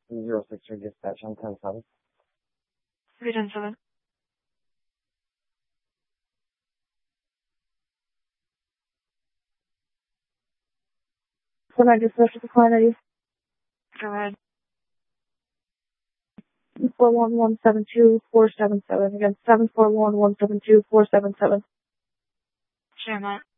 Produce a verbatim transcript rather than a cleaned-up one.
Zero six three dispatch on ten seven. three ten seven. When I dispatch with the client I D. Go ahead. four one one seven two four seven seven. Again, seven four one one seven two four seven seven. Share that.